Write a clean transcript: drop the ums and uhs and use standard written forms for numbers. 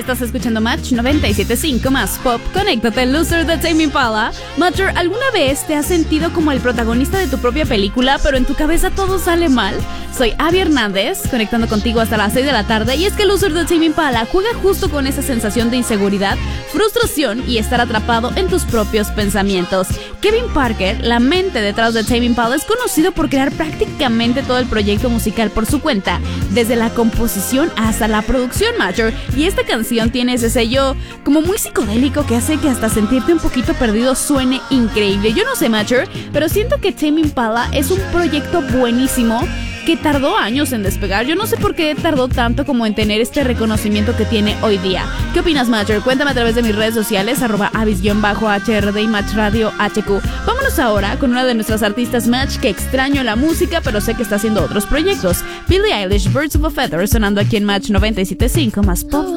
Estás escuchando Match 97.5 más Pop. Conéctate, loser de Tame Impala. Matcher, ¿alguna vez te has sentido como el protagonista de tu propia película, pero en tu cabeza todo sale mal? Soy Abby Hernández, conectando contigo hasta las 6 de la tarde. Y es que el loser de Tame Impala juega justo con esa sensación de inseguridad, frustración y estar atrapado en tus propios pensamientos. Kevin Parker, la mente detrás de Tame Impala, es conocido por crear prácticamente todo el proyecto musical por su cuenta, desde la composición hasta la producción, Matcher. Y esta canción tiene ese sello como muy psicodélico que hace que hasta sentirte un poquito perdido suene increíble. Yo no sé, Matcher, pero siento que Tame Impala es un proyecto buenísimo que tardó años en despegar. Yo no sé por qué tardó tanto como en tener este reconocimiento que tiene hoy día. ¿Qué opinas, Matcher? Cuéntame a través de mis redes sociales, @avis_HRD y Match Radio HQ. Vámonos ahora con una de nuestras artistas, Match, que extraño la música, pero sé que está haciendo otros proyectos. Billie Eilish, Birds of a Feather, sonando aquí en Match 97.5 más Pop.